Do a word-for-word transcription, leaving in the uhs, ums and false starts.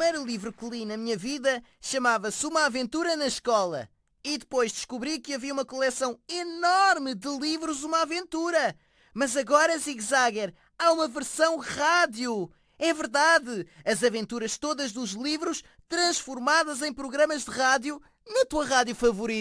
primeiro livro que li na minha vida chamava-se Uma Aventura na Escola. E depois descobri que havia uma coleção enorme de livros Uma Aventura. Mas agora, Zig Zagger, há uma versão rádio. É verdade, as aventuras todas dos livros transformadas em programas de rádio na tua rádio favorita.